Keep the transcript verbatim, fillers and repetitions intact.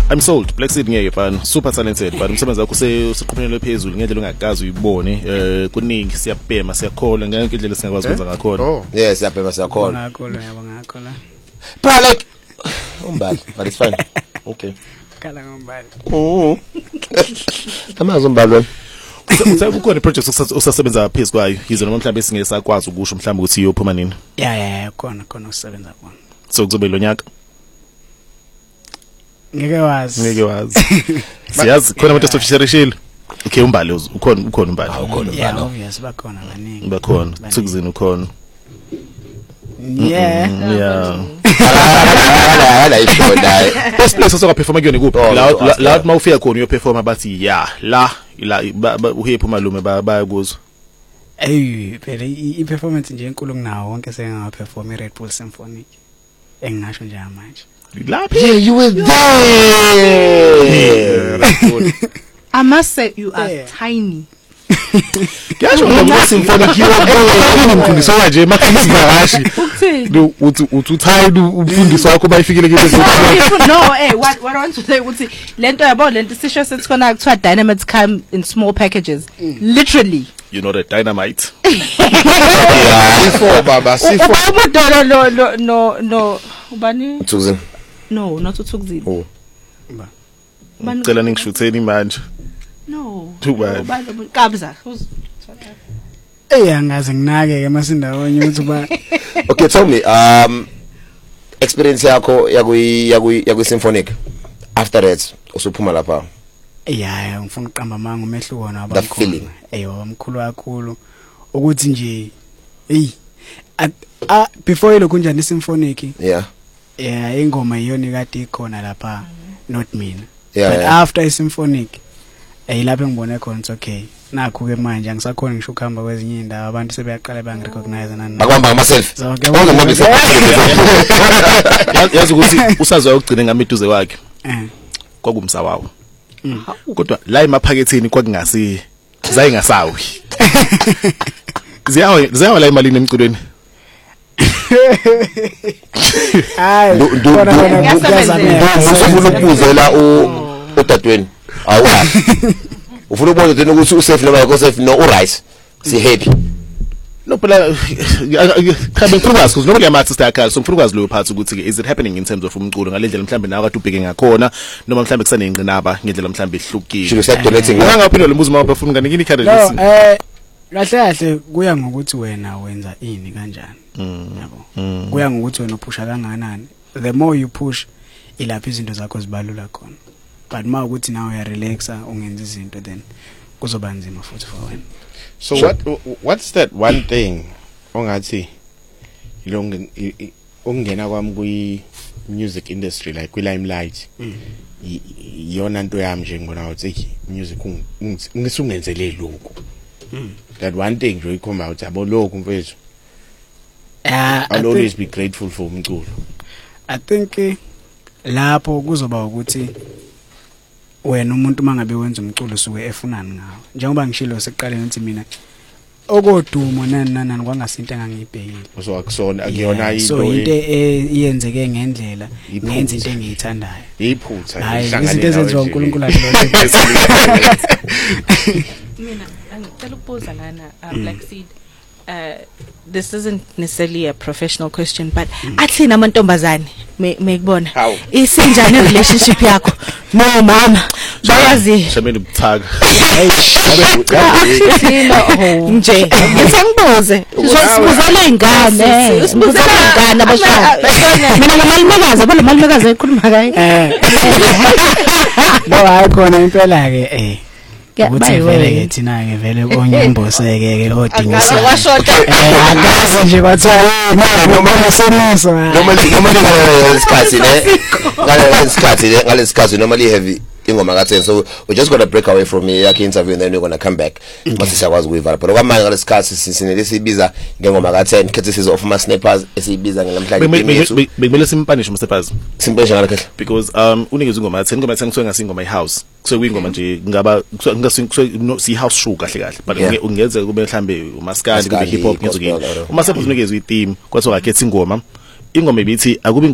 I'm sold. Black Seed ngeke fan super talented but umsebenzi wakho useqhubelele phezulu ngendlela ongakazi uyibone eh kuningi siyabhema siyakhola ngeke indlela singakwazi ukwenza ngakhona. Oh yes siyabhema siyakhola. Ngakhola yabo ngakhola. But like umbali but it's fine. Okay. Kala ngombali. Oh. Amazi umbali wena. Uthe kukhona project usasebenza phezulu kwayo yize noma mhlawumbe singesakwazi ukusho mhlawumbe ukuthi iyophuma nini. Yeah yeah khona khona usebenza khona. So kuzobe lo nyaka. Ngeke wazi. Ngeke wazi. Siyazi khona abantu esofisherishile. Okay umbali ukhona ukhona umbali. Ukhona Yeah umbali. yes bakhona baningi. Bakhona. Thukuzini ukhona. Yeah. Yeah. Hala ikhona. Best place soka perform kuyona kuphi? La la mawufika khona uyo perform bathi yeah la la uhephu malume bayakuzwa. Hey phela i performance nje enkulu kunawo wonke senganga perform i Red Bull Symphonic. Engasho nje manje. Yeah, you were there. I must say you are Yeah. tiny. Yasho ngoba Symphonic yona umfundisi nje makhisi ngashi. Do uthi uthi uthayini umfundisi wakho bayifikile kule. No, eh what what I want to say ukuthi lento yabo lento sisho sethi khona kuthiwa dynamites come in small packages. Literally. You know the dynamite. Yeah, sifo baba sifo. Ubaba no no no no ubani? Thukuzini. No, not uThukuzini. Oh. Ubani? Cela ningishutheni manje. No. Ubani? Ubani Kabza. Eh angaze nginake ke masindawonye ukuthi ba Okay, tell me um experience yakho yakuyi yakuyi yakuyi Symphonic. After that usuphuma lapha. yeah ngifuna uqamba manga umehluko wona The feeling. eyo omkhulu kakhulu ukuthi nje hey ah before lokho njani Symphonic Yeah. yeah ingoma iyona kade ikhona lapha not mina Yeah, but yeah. after iSymphonic eh lapho ngibone khona ukuthi okay nakho ke manje angisakhona ngisho ukuhamba kwezinye indawo abantu sebeyaqala bang recognize nani Bakubamba ngama self. So, ke- Konke ngoba Yazi ukuthi usazwa ukugcina ngamiduze wakhe. eh Kwakumsa wawo. Kodwa la emaphaketheni kwakungasi zayingasawi. Ziyawa ziyawa la imalini emculweni. hayi Du- du- khona du- khona du- kuyazameka. Usufuna ukubuzela u udadweni. Awukahle. Ufuna ukubona ukuthi ukuthi usafe noma akho safe no uright. Si happy. No phela khabe ngifukwazi ukuthi noma liyamathi siyakhala so ngifuna ukwazi leyo part ukuthi ke is it happening in terms of umculo ngalendlela mhlambe nawe kade ubheke ngakhona noma mhlambe kusanengqinaba ngendlela mhlambe ehlukile. Should start donating. Ngangaphinda lo mbuzo mawuba ufuna nganikini ikhanda No lesi. eh kahle kahle kuya ngokuthi wena wenza ini kanjani yabo kuya ngokuthi wena uphusha kangakanani the more you push ilapha izinto zakho zibalula khona but ma ukuthi nawe uya relaxa ungenza izinto then kuzoba nzima futhi for wena. So what what's that one thing ongathi ilonge ongena kwami kwi music industry like kwi limelight iyona into yami nje ngibona ukuthi music ngisungenzele lokho that one thing nje ikhoma ukuthi yabo lokho mfethu Yeah, I'll always be grateful for umculo. I think eh, lapho kuzoba ukuthi wena umuntu mangabe wenza umculo suke efunani ngawo njengoba ngishilo sekuqaleni ukuthi mina okodumo nani nani kwangasinto engangibhekile So akusona akuyona into so into iyenzeke ngendlela ngenza into engiyithandayo iphutha hayi izinto ezenziwa uNkulunkulu akho Mina ngicela ukubuza lana Black Seed. Uh, this isn't necessarily a professional question but athina amantombazane mekubona isinjani relationship yakho no mama bayazi Shameni ubuthaka. nje ngisangibuze sibuzela ingane sibuzela ingane abashaya mina ngamalumekazi bona malumekazi ekhuluma kayi eh no hayikhona impela ke eh ukuthi vele ke thina ke vele onyemboseke ke odingisa washota akaze nje kwathiwa noma ngiseniso Noma noma ngesikhathi ne ngale isikhathi ne ngale isikhathi normally heavy ingoma kaTheni so we're just going to break away from here yakhe interview and then we're going to come back mase siyakwazi ukuyivala but okwamanje ngale isikhathi sinele sibiza ngengoma kaTheni khethe sizo of ma snappers esibiza ngelamhlanje bekumele simpanishe umsepazi simpeshe ngale khethe because um unikeza ingoma yaTheni ingoma yaTheni kusuka ngasingoma ihouse kusuka kuyingoma nje ngaba kusuka si house show kahle kahle but ungeze kube mhlambe umaskandi kube hip hop ngezo ke uma sephuzunikezwe itheme kwathi wakhetha ingoma ingoma ebithi akubi